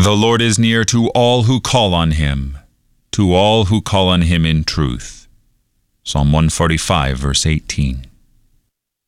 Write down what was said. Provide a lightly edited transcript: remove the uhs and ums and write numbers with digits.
The Lord is near to all who call on him, to all who call on him in truth. Psalm 145, verse 18.